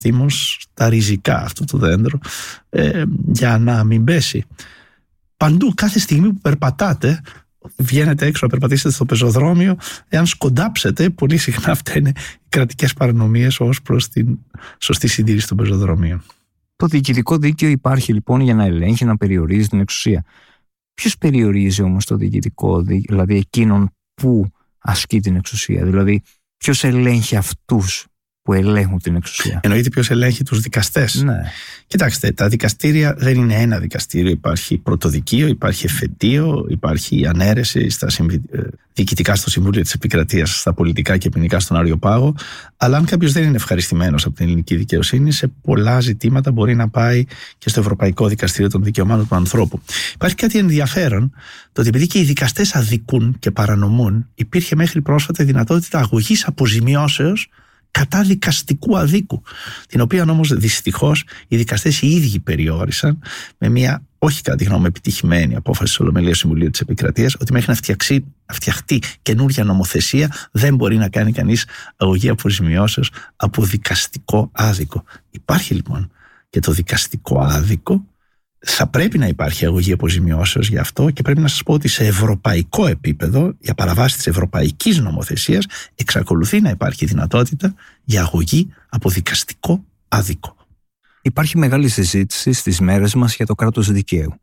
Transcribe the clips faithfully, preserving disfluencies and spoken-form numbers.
δήμος τα ριζικά αυτού του δέντρου ε, για να μην πέσει. Παντού, κάθε στιγμή που περπατάτε, βγαίνετε έξω να περπατήσετε στο πεζοδρόμιο, εάν σκοντάψετε, πολύ συχνά αυτά είναι οι κρατικές παρανομίες ως προς την σωστή συντήρηση των πεζοδρομίων. Το διοικητικό δίκαιο υπάρχει λοιπόν για να ελέγχει, να περιορίζει την εξουσία. Ποιος περιορίζει όμως το διοικητικό δίκαιο, δηλαδή εκείνον που ασκεί την εξουσία, δηλαδή ποιος ελέγχει αυτούς που ελέγχουν την εξουσία? Εννοείται ποιος ελέγχει τους δικαστές. Ναι. Κοιτάξτε, τα δικαστήρια δεν είναι ένα δικαστήριο. Υπάρχει πρωτοδικείο, υπάρχει εφετείο, υπάρχει ανέρεση στα συμβι... διοικητικά στο Συμβούλιο της Επικρατείας, στα πολιτικά και ποινικά στον Άριο Πάγο. Αλλά αν κάποιος δεν είναι ευχαριστημένος από την ελληνική δικαιοσύνη, σε πολλά ζητήματα μπορεί να πάει και στο Ευρωπαϊκό Δικαστήριο των Δικαιωμάτων του Ανθρώπου. Υπάρχει κάτι ενδιαφέρον, το ότι επειδή και οι δικαστές αδικούν και παρανομούν, υπήρχε μέχρι πρόσφατα η δυνατότητα αγωγής αποζημιώσεως κατά δικαστικού αδίκου, την οποία όμως δυστυχώς οι δικαστές οι ίδιοι περιόρισαν με μια, όχι κατά τη γνώμη επιτυχημένη απόφαση της Ολομελείας Συμβουλίου της Επικρατείας, ότι μέχρι να φτιαξεί, να φτιαχτεί καινούργια νομοθεσία δεν μπορεί να κάνει κανείς αγωγή αποζημιώσεως από δικαστικό άδικο. Υπάρχει λοιπόν και το δικαστικό άδικο. Θα πρέπει να υπάρχει αγωγή αποζημιώσεως γι' αυτό και πρέπει να σας πω ότι σε ευρωπαϊκό επίπεδο, για παραβάση της ευρωπαϊκής νομοθεσίας, εξακολουθεί να υπάρχει δυνατότητα για αγωγή από δικαστικό άδικο. Υπάρχει μεγάλη συζήτηση στις μέρες μας για το κράτος δικαίου.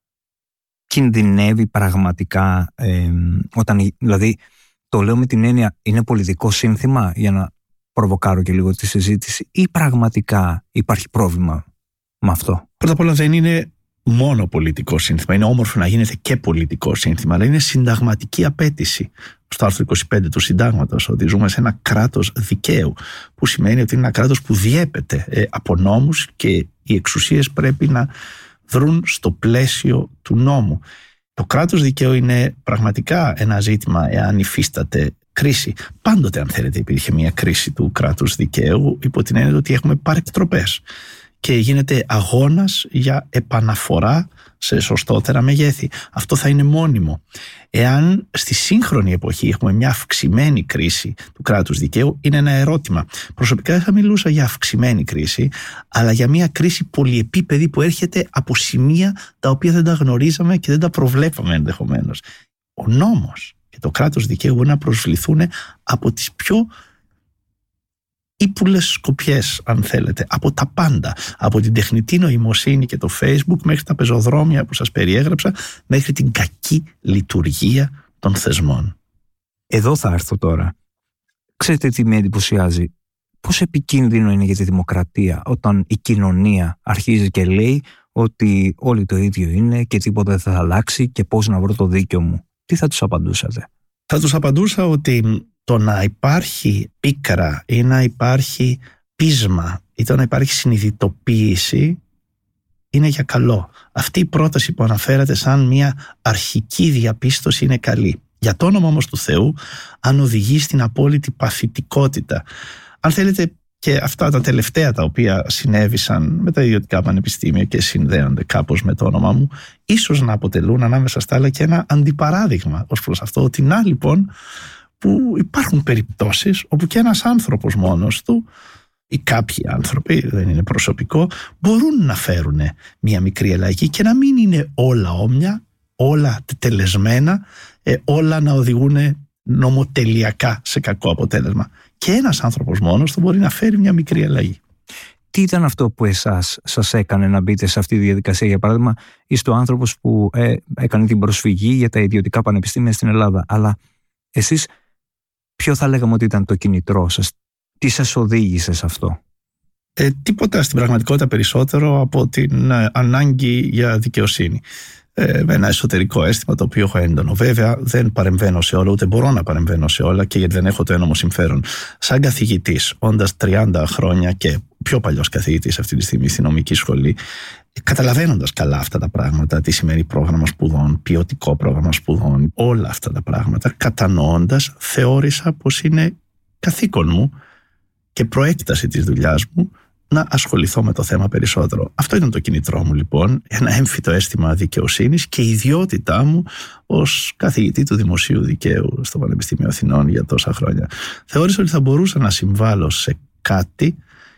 Κινδυνεύει πραγματικά, ε, όταν, δηλαδή το λέω με την έννοια είναι πολιτικό σύνθημα για να προβοκάρω και λίγο τη συζήτηση, ή πραγματικά υπάρχει πρόβλημα με αυτό? Πρώτα απ' όλα δεν είναι μόνο πολιτικό σύνθημα. Είναι όμορφο να γίνεται και πολιτικό σύνθημα, αλλά είναι συνταγματική απέτηση στο άρθρο είκοσι πέντε του Συντάγματος ότι ζούμε σε ένα κράτος δικαίου, που σημαίνει ότι είναι ένα κράτος που διέπεται ε, από νόμους και οι εξουσίες πρέπει να δρουν στο πλαίσιο του νόμου. Το κράτος δικαίου είναι πραγματικά ένα ζήτημα εάν υφίσταται κρίση. Πάντοτε, αν θέλετε, υπήρχε μια κρίση του κράτους δικαίου υπό την έννοια ότι έχουμε παρεκτροπές και γίνεται αγώνας για επαναφορά σε σωστότερα μεγέθη. Αυτό θα είναι μόνιμο. Εάν στη σύγχρονη εποχή έχουμε μια αυξημένη κρίση του κράτους δικαίου, είναι ένα ερώτημα. Προσωπικά δεν θα μιλούσα για αυξημένη κρίση, αλλά για μια κρίση πολυεπίπεδη που έρχεται από σημεία τα οποία δεν τα γνωρίζαμε και δεν τα προβλέπαμε ενδεχομένως. Ο νόμος και το κράτος δικαίου μπορεί να προσβληθούν από τις πιο ύπουλες σκοπιές, αν θέλετε, από τα πάντα, από την τεχνητή νοημοσύνη και το Facebook μέχρι τα πεζοδρόμια που σας περιέγραψα, μέχρι την κακή λειτουργία των θεσμών. Εδώ θα έρθω τώρα. Ξέρετε τι με εντυπωσιάζει? Πώς επικίνδυνο είναι για τη δημοκρατία όταν η κοινωνία αρχίζει και λέει ότι όλοι το ίδιο είναι και τίποτα δεν θα αλλάξει και πώς να βρω το δίκιο μου. Τι θα τους απαντούσατε? Θα τους απαντούσα ότι το να υπάρχει πίκρα ή να υπάρχει πείσμα ή το να υπάρχει συνειδητοποίηση είναι για καλό. Αυτή η πρόταση που αναφέρατε σαν μια αρχική διαπίστωση είναι καλή. Για το όνομα όμως του Θεού, αν οδηγεί στην απόλυτη παθητικότητα. Αν θέλετε, και αυτά τα τελευταία τα οποία συνέβησαν με τα ιδιωτικά πανεπιστήμια και συνδέονται κάπως με το όνομα μου, ίσως να αποτελούν ανάμεσα στα άλλα και ένα αντιπαράδειγμα ως προς αυτό. Ότι να λοιπόν που υπάρχουν περιπτώσεις όπου και ένας άνθρωπος μόνος του ή κάποιοι άνθρωποι, δεν είναι προσωπικό, μπορούν να φέρουν μια μικρή αλλαγή και να μην είναι όλα όμοια, όλα τελεσμένα, όλα να οδηγούν νομοτελειακά σε κακό αποτέλεσμα. Και ένας άνθρωπος μόνος του μπορεί να φέρει μια μικρή αλλαγή. Τι ήταν αυτό που εσάς σας έκανε να μπείτε σε αυτή τη διαδικασία? Για παράδειγμα, είστε ο άνθρωπος που ε, έκανε την προσφυγή για τα ιδιωτικά πανεπιστήμια στην Ελλάδα, αλλά εσείς ποιο θα λέγαμε ότι ήταν το κινητρό σας? Τι σας οδήγησε σε αυτό? Ε, τίποτα στην πραγματικότητα περισσότερο από την ε, ανάγκη για δικαιοσύνη. Ε, με ένα εσωτερικό αίσθημα το οποίο έχω έντονο. Βέβαια, δεν παρεμβαίνω σε όλα, ούτε μπορώ να παρεμβαίνω σε όλα, και γιατί δεν έχω το ένομο συμφέρον. Σαν καθηγητής, όντας τριάντα χρόνια και πιο παλιός καθηγητής αυτή τη στιγμή στη νομική σχολή, καταλαβαίνοντας καλά αυτά τα πράγματα, τι σημαίνει πρόγραμμα σπουδών, ποιοτικό πρόγραμμα σπουδών, όλα αυτά τα πράγματα, κατανοώντας, θεώρησα πως είναι καθήκον μου και προέκταση της δουλειάς μου να ασχοληθώ με το θέμα περισσότερο. Αυτό ήταν το κινητρό μου λοιπόν, ένα έμφυτο αίσθημα δικαιοσύνης και ιδιότητά μου ως καθηγητή του Δημοσίου Δικαίου στο Πανεπιστήμιο Αθηνών για τόσα χρόνια. Θεώρησα ότι θα μπορούσα να συμβάλλω σε κάτι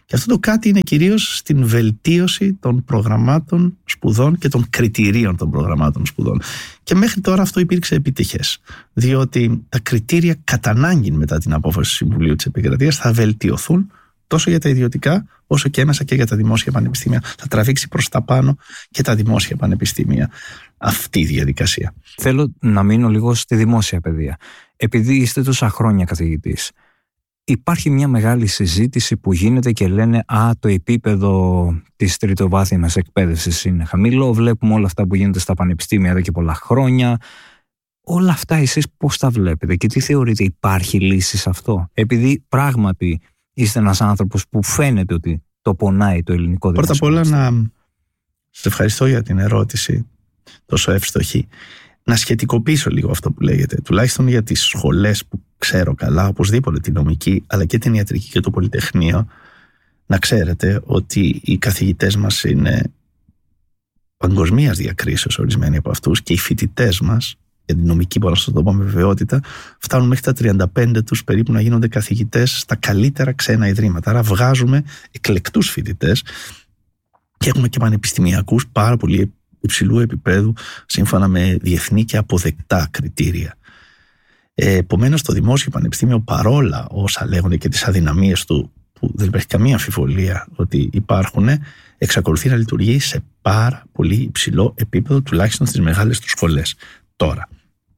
Και αυτό το κάτι είναι κυρίως στην βελτίωση των προγραμμάτων σπουδών και των κριτηρίων των προγραμμάτων σπουδών. Και μέχρι τώρα αυτό υπήρξε επιτυχές, διότι τα κριτήρια κατά ανάγκη μετά την απόφαση του Συμβουλίου της Επικρατείας θα βελτιωθούν τόσο για τα ιδιωτικά όσο και έμεσα και για τα δημόσια πανεπιστήμια. Θα τραβήξει προς τα πάνω και τα δημόσια πανεπιστήμια αυτή η διαδικασία. Θέλω να μείνω λίγο στη δημόσια παιδεία. Επειδή είστε τόσα χρόνια καθηγητής, υπάρχει μια μεγάλη συζήτηση που γίνεται και λένε «Α, το επίπεδο της τριτοβάθμιας εκπαίδευσης είναι χαμηλό, βλέπουμε όλα αυτά που γίνονται στα πανεπιστήμια εδώ και πολλά χρόνια». Όλα αυτά εσείς πώς τα βλέπετε και τι θεωρείτε, υπάρχει λύση σε αυτό? Επειδή πράγματι είστε ένας άνθρωπος που φαίνεται ότι το πονάει το ελληνικό δημόσιο. Πρώτα απ' όλα να σας ευχαριστώ για την ερώτηση τόσο εύστοχη. Να σχετικοποιήσω λίγο αυτό που λέγεται, τουλάχιστον για τις σχολές που ξέρω καλά, οπωσδήποτε τη νομική, αλλά και την ιατρική και το πολυτεχνείο. Να ξέρετε ότι οι καθηγητές μας είναι παγκοσμίας διακρίσεως ορισμένοι από αυτούς και οι φοιτητές μας, για την νομική μπορώ να σας το πω με βεβαιότητα, φτάνουν μέχρι τα τριάντα πέντε τους περίπου να γίνονται καθηγητές στα καλύτερα ξένα ιδρύματα. Άρα βγάζουμε εκλεκτούς φοιτητές και έχουμε και πανεπιστημιακούς πάρα πολύ υψηλού επίπεδου σύμφωνα με διεθνή και αποδεκτά κριτήρια. Ε, Επομένως το Δημόσιο Πανεπιστήμιο, παρόλα όσα λέγονται και τις αδυναμίες του, που δεν υπάρχει καμία αμφιβολία ότι υπάρχουν, εξακολουθεί να λειτουργεί σε πάρα πολύ υψηλό επίπεδο, τουλάχιστον στις μεγάλες του σχολές. Τώρα,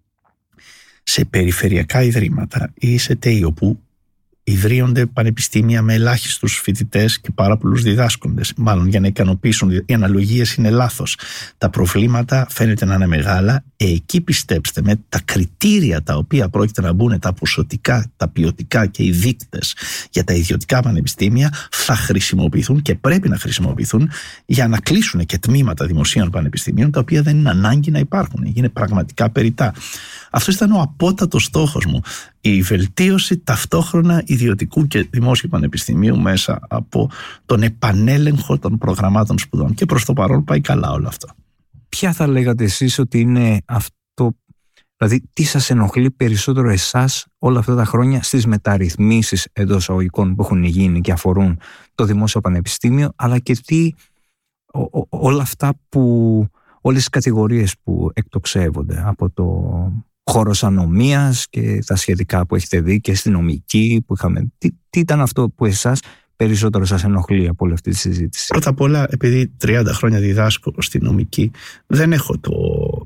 σε περιφερειακά ιδρύματα ή σε ΤΕΙ όπου ιδρύονται πανεπιστήμια με ελάχιστους φοιτητές και πάρα πολλούς διδάσκοντες, μάλλον για να ικανοποιήσουν, οι αναλογίες είναι λάθος, τα προβλήματα φαίνεται να είναι μεγάλα. Εκεί πιστέψτε με, τα κριτήρια τα οποία πρόκειται να μπουν, τα ποσοτικά, τα ποιοτικά και οι δείκτες για τα ιδιωτικά πανεπιστήμια θα χρησιμοποιηθούν και πρέπει να χρησιμοποιηθούν για να κλείσουν και τμήματα δημοσίων πανεπιστημίων τα οποία δεν είναι ανάγκη να υπάρχουν, είναι πραγματικά περιττά. Αυτό ήταν ο απότατος στόχος μου, η βελτίωση ταυτόχρονα ιδιωτικού και δημόσιου πανεπιστημίου μέσα από τον επανέλεγχο των προγραμμάτων σπουδών, και προς το παρόν πάει καλά όλο αυτό. Ποια θα λέγατε εσείς ότι είναι αυτό, δηλαδή τι σας ενοχλεί περισσότερο εσάς όλα αυτά τα χρόνια στις μεταρρυθμίσεις εντός εισαγωγικών που έχουν γίνει και αφορούν το δημόσιο πανεπιστήμιο, αλλά και τι ό, ό, όλα αυτά που, όλες τις κατηγορίες που εκτοξεύονται από το χώρος ανομίας και τα σχετικά που έχετε δει και στη νομική που είχαμε. Τι, τι ήταν αυτό που εσάς περισσότερο σας ενοχλεί από όλη αυτή τη συζήτηση? Πρώτα απ' όλα, επειδή τριάντα χρόνια διδάσκω στη νομική, δεν έχω το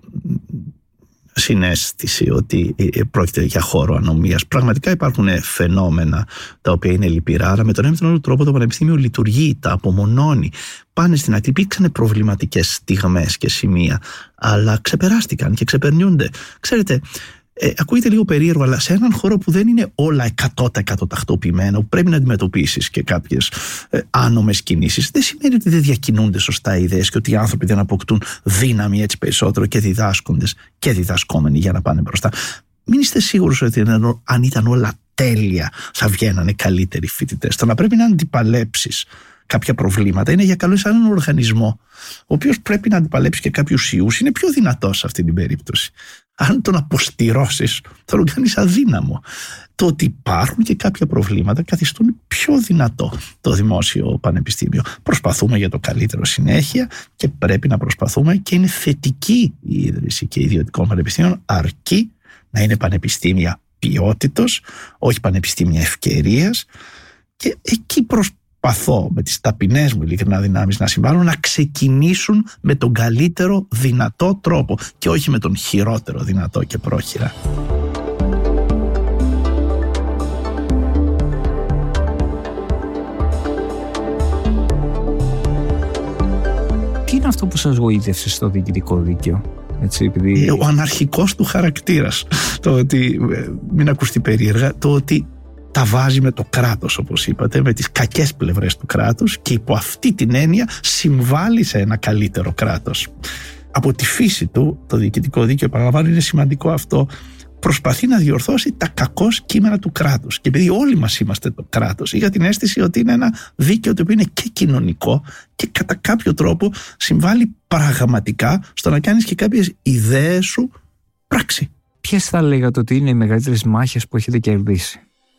συναίσθηση ότι πρόκειται για χώρο ανομίας. Πραγματικά υπάρχουν φαινόμενα τα οποία είναι λυπηρά, αλλά με τον ένα ή τον άλλο τρόπο το Πανεπιστήμιο λειτουργεί, τα απομονώνει. Πάνε στην άκρη. Υπήρξαν προβληματικές στιγμές και σημεία, αλλά ξεπεράστηκαν και ξεπερνιούνται. Ξέρετε, Ε, ακούγεται λίγο περίεργο, αλλά σε έναν χώρο που δεν είναι όλα εκατό τοις εκατό τακτοποιημένα, που πρέπει να αντιμετωπίσεις και κάποιες ε, άνομες κινήσεις, δεν σημαίνει ότι δεν διακινούνται σωστά οι ιδέες και ότι οι άνθρωποι δεν αποκτούν δύναμη έτσι περισσότερο και διδάσκοντες και διδασκόμενοι για να πάνε μπροστά. Μην είστε σίγουροι ότι αν ήταν όλα τέλεια θα βγαίνανε καλύτεροι φοιτητές. Το να πρέπει να αντιπαλέψεις κάποια προβλήματα είναι για καλό σαν έναν οργανισμό, ο οποίος πρέπει να αντιπαλέψει και κάποιους ιούς, είναι πιο δυνατός σε αυτή την περίπτωση. Αν τον αποστηρώσεις, θα τον κάνεις αδύναμο. Το ότι υπάρχουν και κάποια προβλήματα καθιστούν πιο δυνατό το δημόσιο πανεπιστήμιο. Προσπαθούμε για το καλύτερο συνέχεια και πρέπει να προσπαθούμε, και είναι θετική η ίδρυση και ιδιωτικών πανεπιστήμιων, αρκεί να είναι πανεπιστήμια ποιότητος, όχι πανεπιστήμια ευκαιρίας, και εκεί προσπαθούμε. Παθώ με τις ταπεινές μου ειλικρινά δυνάμεις να συμβάλλουν να ξεκινήσουν με τον καλύτερο δυνατό τρόπο και όχι με τον χειρότερο δυνατό και πρόχειρα. Τι είναι αυτό που σας βοήθευσε στο διοικητικό δίκαιο? Έτσι, επειδή... Ο αναρχικός του χαρακτήρας. Το ότι, μην ακουστεί περίεργα, το ότι τα βάζει με το κράτος, όπως είπατε, με τις κακές πλευρές του κράτους, και υπό αυτή την έννοια συμβάλλει σε ένα καλύτερο κράτος. Από τη φύση του, το διοικητικό δίκαιο, επαναλαμβάνω, είναι σημαντικό αυτό, προσπαθεί να διορθώσει τα κακώς κείμενα του κράτους. Και επειδή όλοι μας είμαστε το κράτος, είχα την αίσθηση ότι είναι ένα δίκαιο το οποίο είναι και κοινωνικό και κατά κάποιο τρόπο συμβάλλει πραγματικά στο να κάνεις και κάποιες ιδέες σου πράξη. Ποιες θα λέγατε ότι είναι οι μεγαλύτερες μάχες που έχετε κερδίσει?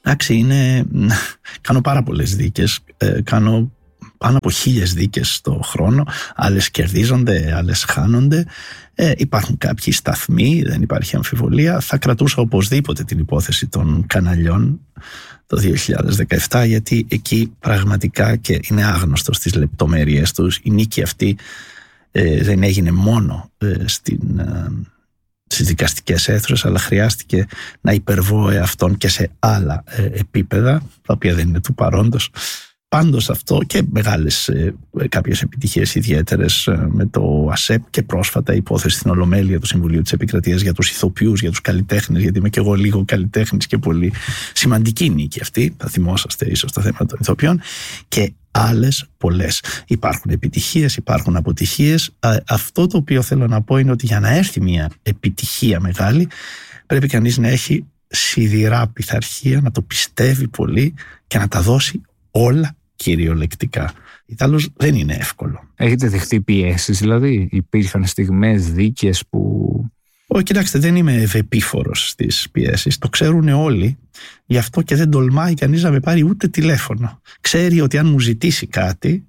Εντάξει, είναι... κάνω πάρα πολλές δίκες, ε, κάνω πάνω από χίλιες δίκες το χρόνο, άλλες κερδίζονται, άλλες χάνονται. Ε, υπάρχουν κάποιοι σταθμοί, δεν υπάρχει αμφιβολία. Θα κρατούσα οπωσδήποτε την υπόθεση των καναλιών το δύο χιλιάδες δεκαεπτά, γιατί εκεί πραγματικά, και είναι άγνωστο στις λεπτομέρειες τους, η νίκη αυτή ε, δεν έγινε μόνο ε, στην... Ε, στις δικαστικές αίθουσες, αλλά χρειάστηκε να υπερβώ εαυτόν και σε άλλα ε, επίπεδα, τα οποία δεν είναι του παρόντος. Πάντως αυτό, και μεγάλες ε, κάποιες επιτυχίες ιδιαίτερες ε, με το ΑΣΕΠ, και πρόσφατα η υπόθεση στην Ολομέλεια του Συμβουλίου της Επικρατείας για τους ηθοποιούς, για τους καλλιτέχνες, γιατί είμαι και εγώ λίγο καλλιτέχνης και πολύ σημαντική νίκη αυτή, θα θυμόσαστε ίσως το θέμα των ηθοποιών, και άλλες πολλές. Υπάρχουν επιτυχίες, υπάρχουν αποτυχίες. Αυτό το οποίο θέλω να πω είναι ότι για να έρθει μια επιτυχία μεγάλη, πρέπει κανείς να έχει σιδηρά πειθαρχία, να το πιστεύει πολύ και να τα δώσει όλα κυριολεκτικά. Ιτάλως δεν είναι εύκολο. Έχετε δεχτεί πιέσεις, δηλαδή υπήρχαν στιγμές, δίκες που... Ω, κοιτάξτε, δεν είμαι ευεπίφορος στις πιέσεις. Το ξέρουν όλοι. Γι' αυτό και δεν τολμάει κανείς να με πάρει ούτε τηλέφωνο. Ξέρει ότι αν μου ζητήσει κάτι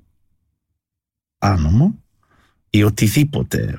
άνομο ή οτιδήποτε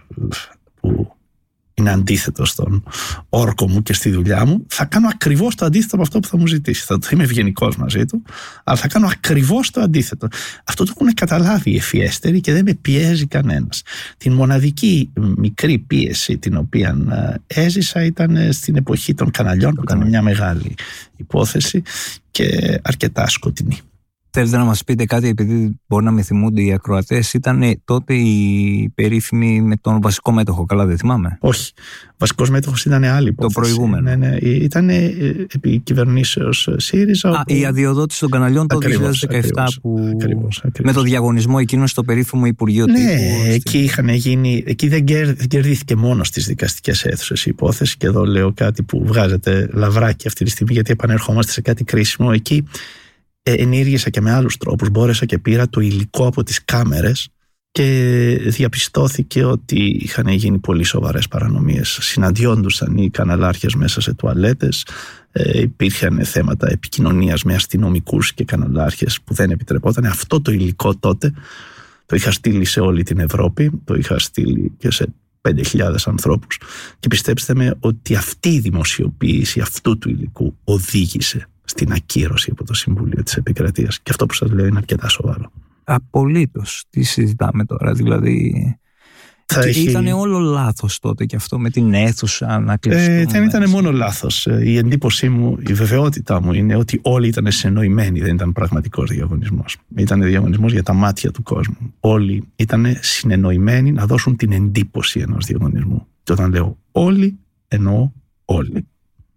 που είναι αντίθετο στον όρκο μου και στη δουλειά μου, θα κάνω ακριβώς το αντίθετο από αυτό που θα μου ζητήσει. Θα είμαι ευγενικός μαζί του, αλλά θα κάνω ακριβώς το αντίθετο. Αυτό το έχουν καταλάβει οι ευφιέστεροι και δεν με πιέζει κανένας. Την μοναδική μικρή πίεση την οποία έζησα ήταν στην εποχή των καναλιών, που ήταν μια μεγάλη υπόθεση και αρκετά σκοτεινή. Θέλετε να μας πείτε κάτι, επειδή μπορεί να με θυμούνται οι ακροατές? Ήταν τότε η περίφημη με τον βασικό μέτοχο, καλά δεν θυμάμαι? Όχι, βασικός μέτοχος ήταν άλλη υπόθεση. Το προηγούμενο. Ναι, ναι, ήταν επί κυβερνήσεως ΣΥΡΙΖΑ. Α, όπου... η αδειοδότηση των καναλιών το δύο χιλιάδες δεκαεπτά, ακριβώς, που... Ακριβώς, ακριβώς. Με το διαγωνισμό εκείνο στο περίφημο Υπουργείο ναι, Τύπου. Ναι, εκεί είχαν γίνει, εκεί δεν, κερ, δεν κερδίθηκε μόνο στις δικαστικές αίθουσες η υπόθεση, και εδώ λέω κάτι που βγάζεται λαβράκι αυτή τη στιγμή, γιατί επανερχόμαστε σε κάτι κρίσιμο. Εκεί ενήργησα και με άλλους τρόπους, μπόρεσα και πήρα το υλικό από τις κάμερες και διαπιστώθηκε ότι είχαν γίνει πολύ σοβαρές παρανομίες. Συναντιόντουσαν οι καναλάρχες μέσα σε τουαλέτες, ε, υπήρχαν θέματα επικοινωνίας με αστυνομικούς και καναλάρχες που δεν επιτρεπόταν. Αυτό το υλικό τότε το είχα στείλει σε όλη την Ευρώπη, το είχα στείλει και σε πέντε χιλιάδες ανθρώπους, και πιστέψτε με ότι αυτή η δημοσιοποίηση αυτού του υλικού οδήγησε στην ακύρωση από το Συμβούλιο της Επικρατείας. Και αυτό που σας λέω είναι αρκετά σοβαρό. Απολύτως. Τι συζητάμε τώρα, δηλαδή... Έχει... Ήταν όλο λάθος τότε και αυτό με την αίθουσα να κλειστούμε. Ε, δεν ήταν μόνο λάθος. Η εντύπωσή μου, η βεβαιότητά μου είναι ότι όλοι ήταν συνεννοημένοι, δεν ήταν πραγματικός διαγωνισμός. Ήταν διαγωνισμός για τα μάτια του κόσμου. Όλοι ήταν συνεννοημένοι να δώσουν την εντύπωση ενός διαγωνισμού. Και όταν λέω όλοι, εννοώ όλοι.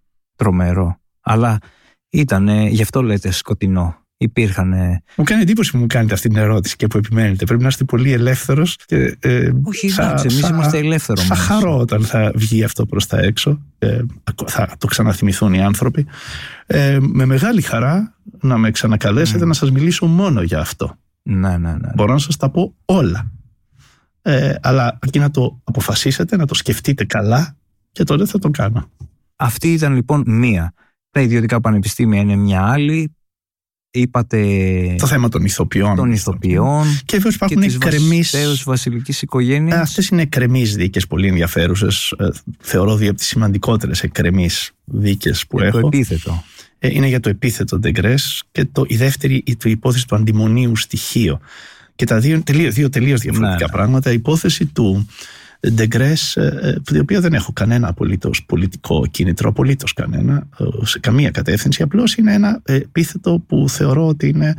Τρομερό. Αλλά ήτανε, γι' αυτό λέτε σκοτεινό. Υπήρχαν. Μου κάνει εντύπωση που μου κάνετε αυτή την ερώτηση και που επιμένετε. Πρέπει να είστε πολύ ελεύθερος. Και, ε, Όχι, εντάξει, εμείς είμαστε ελεύθεροι. Θα χαρώ όταν θα βγει αυτό προς τα έξω. Ε, θα το ξαναθυμηθούν οι άνθρωποι. Ε, με μεγάλη χαρά να με ξανακαλέσετε mm. να σας μιλήσω μόνο για αυτό. Ναι, ναι, ναι. Μπορώ να σας τα πω όλα. Ε, αλλά αρκεί να το αποφασίσετε, να το σκεφτείτε καλά, και τότε θα το κάνω. Αυτή ήταν λοιπόν μία. Τα ιδιωτικά πανεπιστήμια είναι μια άλλη. Είπατε το θέμα των ηθοποιών, των ηθοποιών και βέβαια υπάρχουν εκκρεμείς βασιλέως βασιλικής οικογένειας. Αυτές είναι εκκρεμείς δίκες πολύ ενδιαφέρουσες. Θεωρώ δύο από τις σημαντικότερες εκκρεμείς δίκες που για έχω. Το επίθετο. Είναι για το επίθετο Ντεγκρές, και το, η δεύτερη η υπόθεση του αντιμονίου στοιχείο. Και τα δύο, τελείως, δύο τελείως διαφορετικά ναι, πράγματα. Η υπόθεση του Ντεγκρές, την οποία δεν έχω κανένα απολύτως πολιτικό κίνητρο, απολύτως κανένα, σε καμία κατεύθυνση. Απλώς είναι ένα επίθετο που θεωρώ ότι είναι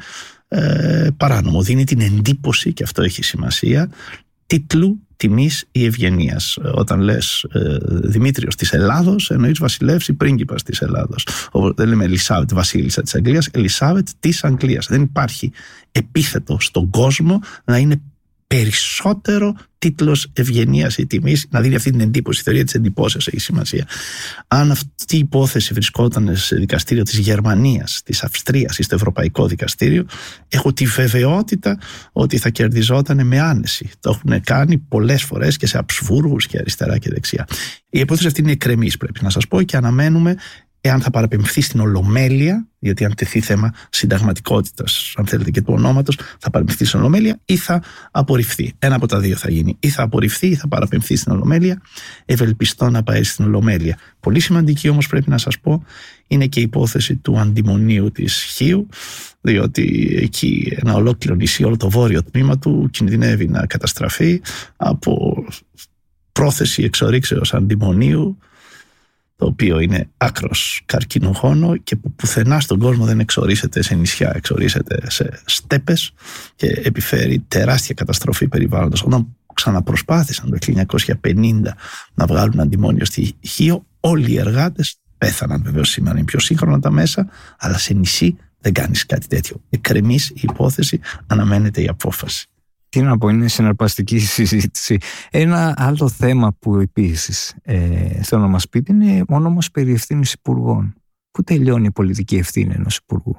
ε, παράνομο. Δίνει την εντύπωση, και αυτό έχει σημασία, τίτλου τιμής ή ευγενίας. Όταν λες ε, Δημήτριος της Ελλάδος, εννοείς βασιλεύς ή πρίγκιπας της Ελλάδος. Όπως δεν λέμε Ελισάβετ βασίλισσα της Αγγλίας, Ελισάβετ της Αγγλίας. Δεν υπάρχει επίθετο στον κόσμο να είναι περισσότερο τίτλος ευγενίας ή τιμής, να δίνει αυτή την εντύπωση. Η θεωρία της εντυπώσεως έχει σημασία. Αν αυτή η υπόθεση βρισκόταν σε δικαστήριο της Γερμανίας, της Αυστρίας ή στο Ευρωπαϊκό Δικαστήριο, έχω τη βεβαιότητα ότι θα κερδιζόταν με άνεση. Το έχουν κάνει πολλές φορές και σε αψβούργους και αριστερά και δεξιά. Η υπόθεση αυτή είναι εκκρεμής, πρέπει να σας πω, και αναμένουμε εάν θα παραπεμφθεί στην Ολομέλεια, γιατί αν τεθεί θέμα συνταγματικότητας, αν θέλετε, και του ονόματος, θα παραπεμφθεί στην Ολομέλεια ή θα απορριφθεί. Ένα από τα δύο θα γίνει. Ή θα απορριφθεί ή θα παραπεμφθεί στην Ολομέλεια. Ευελπιστώ να πάει στην Ολομέλεια. Πολύ σημαντική όμως, πρέπει να σας πω, είναι και η υπόθεση του αντιμονίου της Χίου, διότι εκεί ένα ολόκληρο νησί, όλο το βόρειο τμήμα του, κινδυνεύει να καταστραφεί από πρόθεση εξορίξεως αντιμονίου, το οποίο είναι άκρος καρκινογόνο και που πουθενά στον κόσμο δεν εξορίσεται σε νησιά, εξορίσεται σε στέπες και επιφέρει τεράστια καταστροφή περιβάλλοντος. Όταν ξαναπροσπάθησαν το χίλια εννιακόσια πενήντα να βγάλουν αντιμόνιο στη Χίο, όλοι οι εργάτες πέθαναν. Βεβαίως σήμερα είναι πιο σύγχρονα τα μέσα, αλλά σε νησί δεν κάνεις κάτι τέτοιο. Εκκρεμείς η υπόθεση, αναμένεται η απόφαση. Τι να πω, είναι συναρπαστική συζήτηση. Ένα άλλο θέμα που επίσης ε, θέλω να μας πείτε είναι ο νόμος περί ευθύνης υπουργών. Πού τελειώνει η πολιτική ευθύνη ενός υπουργού?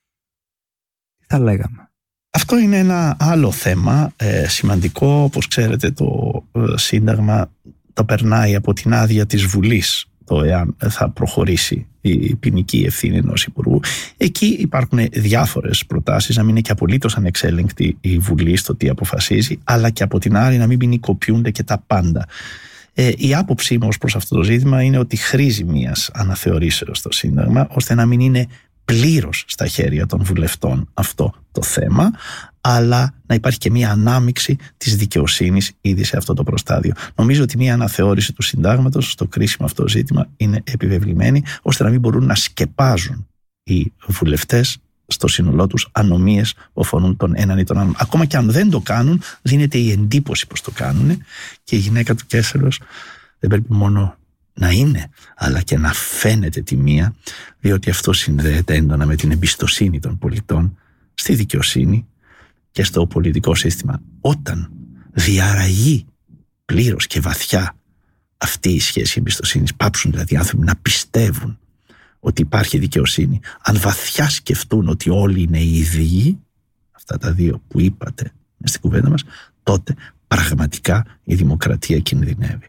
Τι θα λέγαμε? Αυτό είναι ένα άλλο θέμα ε, σημαντικό. Όπως ξέρετε, το ε, Σύνταγμα το περνάει από την άδεια της Βουλής, το εάν θα προχωρήσει η ποινική ευθύνη ενός υπουργού. Εκεί υπάρχουν διάφορες προτάσεις, να μην είναι και απολύτως ανεξέλεγκτη η Βουλή στο τι αποφασίζει, αλλά και από την άλλη να μην ποινικοποιούνται και τα πάντα. Ε, η άποψή μου ως προς αυτό το ζήτημα είναι ότι χρήζει μιας αναθεωρήσεως στο Σύνταγμα, ώστε να μην είναι πλήρως στα χέρια των βουλευτών αυτό το θέμα, αλλά να υπάρχει και μια ανάμειξη της δικαιοσύνης ήδη σε αυτό το προστάδιο. Νομίζω ότι μια αναθεώρηση του συντάγματος στο κρίσιμο αυτό ζήτημα είναι επιβεβλημένη, ώστε να μην μπορούν να σκεπάζουν οι βουλευτές στο σύνολό τους ανομίες που αφορούν τον έναν ή τον άλλον. Ακόμα και αν δεν το κάνουν, δίνεται η εντύπωση πως το κάνουν, και η γυναίκα του Κέσσερος δεν πρέπει μόνο να είναι, αλλά και να φαίνεται τιμία, διότι αυτό συνδέεται έντονα με την εμπιστοσύνη των πολιτών στη δικαιοσύνη και στο πολιτικό σύστημα. Όταν διαραγεί πλήρως και βαθιά αυτή η σχέση εμπιστοσύνης, πάψουν δηλαδή οι άνθρωποι να πιστεύουν ότι υπάρχει δικαιοσύνη, αν βαθιά σκεφτούν ότι όλοι είναι οι ίδιοι, αυτά τα δύο που είπατε στην κουβέντα μας, τότε πραγματικά η δημοκρατία κινδυνεύει.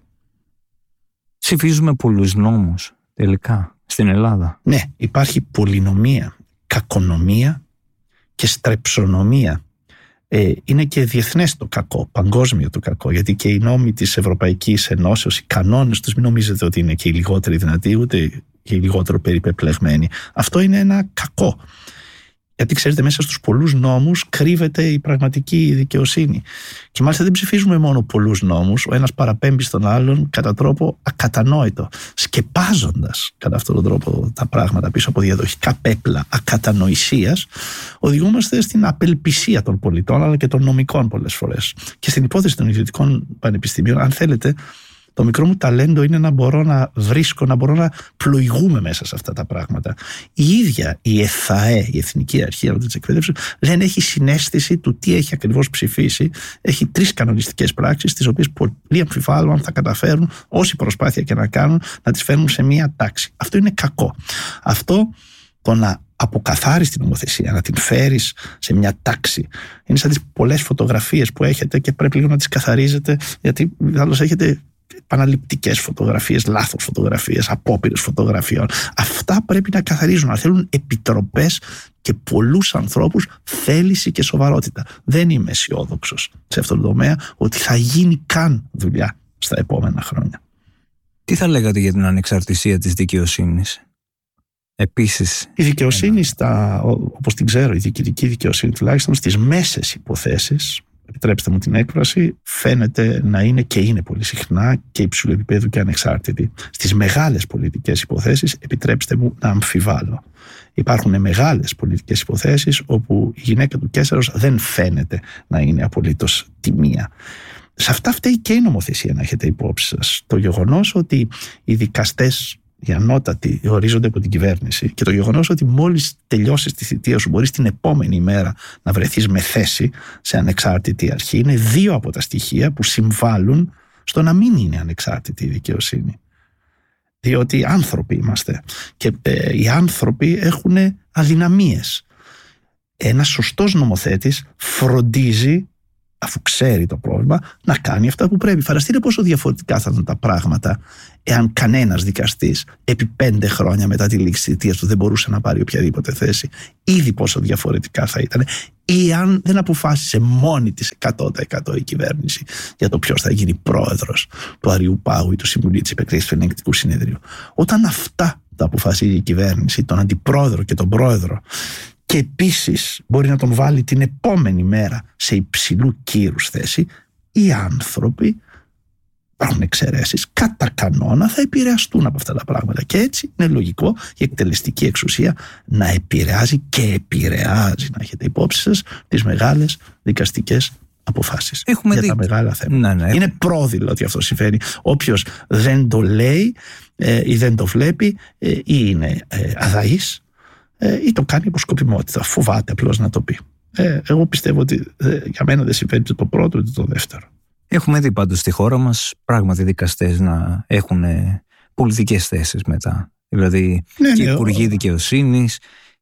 Ψηφίζουμε πολλούς νόμους τελικά στην Ελλάδα? Ναι, υπάρχει πολυνομία, κακονομία και στρεψονομία. Ε, είναι και διεθνές το κακό, παγκόσμιο το κακό, γιατί και οι νόμοι της Ευρωπαϊκής Ενώσεως, οι κανόνες τους, μην νομίζετε ότι είναι και οι λιγότεροι δυνατοί, ούτε και οι λιγότερο περιπεπλεγμένοι. Αυτό είναι ένα κακό. Γιατί ξέρετε, μέσα στους πολλούς νόμους κρύβεται η πραγματική δικαιοσύνη. Και μάλιστα δεν ψηφίζουμε μόνο πολλούς νόμους, ο ένας παραπέμπει στον άλλον κατά τρόπο ακατανόητο, σκεπάζοντας κατά αυτόν τον τρόπο τα πράγματα πίσω από διαδοχικά πέπλα ακατανοησίας, οδηγούμαστε στην απελπισία των πολιτών αλλά και των νομικών πολλές φορές. Και στην υπόθεση των ιδιωτικών πανεπιστημίων, αν θέλετε, το μικρό μου ταλέντο είναι να μπορώ να βρίσκω, να μπορώ να πλοηγούμε μέσα σε αυτά τα πράγματα. Η ίδια η ΕΘΑΕ, η Εθνική Αρχή της Εκπαίδευσης, δεν έχει συναίσθηση του τι έχει ακριβώς ψηφίσει. Έχει τρεις κανονιστικές πράξεις, τις οποίες πολύ αμφιβάλλω αν θα καταφέρουν, όση προσπάθεια και να κάνουν, να τις φέρνουν σε μία τάξη. Αυτό είναι κακό. Αυτό το να αποκαθάρεις την νομοθεσία, να την φέρεις σε μια τάξη, είναι σαν τις πολλές φωτογραφίες που έχετε και πρέπει λίγο να τις καθαρίζετε, γιατί άλλως έχετε επαναληπτικές φωτογραφίες, λάθος φωτογραφίες, απόπειρες φωτογραφιών. Αυτά πρέπει να καθαρίζουν, να θέλουν επιτροπές και πολλούς ανθρώπους, θέληση και σοβαρότητα. Δεν είμαι αισιόδοξος σε αυτό το τομέα ότι θα γίνει καν δουλειά στα επόμενα χρόνια. Τι θα λέγατε για την ανεξαρτησία της δικαιοσύνης? Επίσης, η δικαιοσύνη, στα, όπως την ξέρω, η διοικητική δικαιοσύνη τουλάχιστον στις μέσες υποθέσεις, επιτρέψτε μου την έκφραση, φαίνεται να είναι και είναι πολύ συχνά και υψηλού επίπεδου και ανεξάρτητη. Στις μεγάλες πολιτικές υποθέσεις, επιτρέψτε μου να αμφιβάλλω. Υπάρχουν μεγάλες πολιτικές υποθέσεις όπου η γυναίκα του Κέσσερος δεν φαίνεται να είναι απολύτως τιμία. Σε αυτά φταίει και η νομοθεσία, να έχετε υπόψη σας. Το γεγονός ότι οι δικαστές, οι ανώτατοι, ορίζονται από την κυβέρνηση, και το γεγονός ότι μόλις τελειώσεις τη θητεία σου μπορείς την επόμενη ημέρα να βρεθείς με θέση σε ανεξάρτητη αρχή, είναι δύο από τα στοιχεία που συμβάλλουν στο να μην είναι ανεξάρτητη η δικαιοσύνη. Διότι άνθρωποι είμαστε και ε, οι άνθρωποι έχουν αδυναμίες. Ένας σωστός νομοθέτης φροντίζει αφού ξέρει το πρόβλημα, να κάνει αυτά που πρέπει. Φανταστείτε πόσο διαφορετικά θα ήταν τα πράγματα εάν κανένας δικαστής επί πέντε χρόνια μετά τη λήξη της θητείας του δεν μπορούσε να πάρει οποιαδήποτε θέση. Ήδη πόσο διαφορετικά θα ήταν, ή αν δεν αποφάσισε μόνη της εκατό τοις εκατό η κυβέρνηση για το ποιος θα γίνει πρόεδρος του Αριού Πάγου ή του Συμβουλίου της Επεκρίσεως του Ελεγκτικού Συνεδρίου. Όταν αυτά τα αποφασίζει η κυβέρνηση, τον αντιπρόεδρο και τον πρόεδρο, και επίσης μπορεί να τον βάλει την επόμενη μέρα σε υψηλού κύρους θέση, οι άνθρωποι, υπάρχουν εξαιρέσεις, κατά κανόνα θα επηρεαστούν από αυτά τα πράγματα. Και έτσι είναι λογικό η εκτελεστική εξουσία να επηρεάζει και επηρεάζει, να έχετε υπόψη σας, τις μεγάλες δικαστικές αποφάσεις. Έχουμε για δει... τα μεγάλα θέματα. Ναι, ναι. Είναι πρόδειλο ότι αυτό συμβαίνει. Όποιος δεν το λέει ε, ή δεν το βλέπει ε, ή είναι ε, αδαής ε, ή το κάνει από σκοπιμότητα. Φοβάται απλώς να το πει. Ε, εγώ πιστεύω ότι ε, για μένα δεν συμβαίνει το πρώτο ούτε το δεύτερο. Έχουμε δει πάντως στη χώρα μας πράγματι δικαστές να έχουν πολιτικές θέσεις μετά. Δηλαδή ναι, και ναι, υπουργοί ο... δικαιοσύνης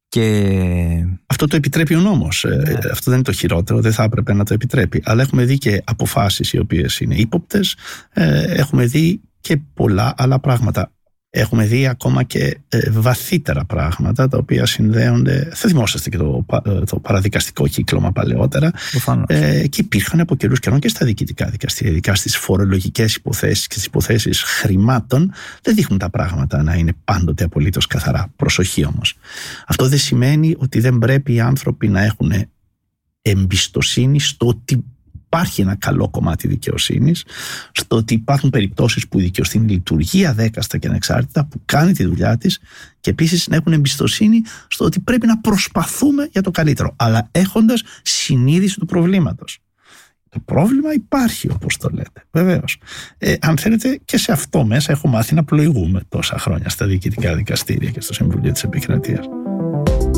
και... Αυτό το επιτρέπει ο νόμος. Ναι. Ε, αυτό δεν είναι το χειρότερο, δεν θα έπρεπε να το επιτρέπει. Αλλά έχουμε δει και αποφάσεις οι οποίες είναι ύποπτες. Ε, έχουμε δει και πολλά άλλα πράγματα. Έχουμε δει ακόμα και ε, βαθύτερα πράγματα τα οποία συνδέονται. Θα θυμόσαστε και το, το παραδικαστικό κύκλωμα παλαιότερα. Ε, και υπήρχαν από καιρούς καιρών και στα διοικητικά δικαστήρια, ειδικά στις φορολογικές υποθέσεις και στις υποθέσεις χρημάτων, δεν δείχνουν τα πράγματα να είναι πάντοτε απολύτως καθαρά. Προσοχή όμως. Αυτό δεν σημαίνει ότι δεν πρέπει οι άνθρωποι να έχουν εμπιστοσύνη στο ότι υπάρχει ένα καλό κομμάτι δικαιοσύνης, στο ότι υπάρχουν περιπτώσεις που η δικαιοσύνη λειτουργεί αδέκαστα και ανεξάρτητα, που κάνει τη δουλειά της, και επίσης να έχουν εμπιστοσύνη στο ότι πρέπει να προσπαθούμε για το καλύτερο, αλλά έχοντας συνείδηση του προβλήματος. Το πρόβλημα υπάρχει, όπως το λέτε, βεβαίως. Ε, αν θέλετε, και σε αυτό μέσα έχω μάθει να πλοηγούμε τόσα χρόνια στα διοικητικά δικαστήρια και στο Συμβουλίο της Επικρατείας.